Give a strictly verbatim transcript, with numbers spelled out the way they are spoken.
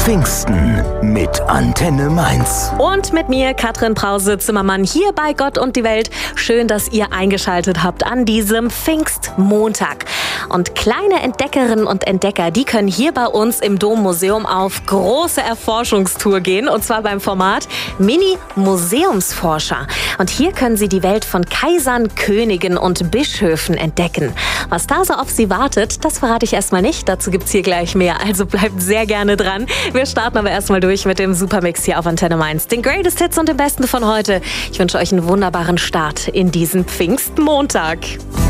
Pfingsten mit Antenne Mainz. Und mit mir, Katrin Brause-Zimmermann, hier bei Gott und die Welt. Schön, dass ihr eingeschaltet habt an diesem Pfingstmontag. Und kleine Entdeckerinnen und Entdecker, die können hier bei uns im Dommuseum auf große Erforschungstour gehen. Und zwar beim Format Mini-Museumsforscher. Und hier können sie die Welt von Kaisern, Königen und Bischöfen entdecken. Was da so auf sie wartet, das verrate ich erstmal nicht. Dazu gibt's hier gleich mehr. Also bleibt sehr gerne dran. Wir starten aber erstmal durch mit dem Supermix hier auf Antenne Mainz. Den Greatest Hits und den Besten von heute. Ich wünsche euch einen wunderbaren Start in diesen Pfingstmontag.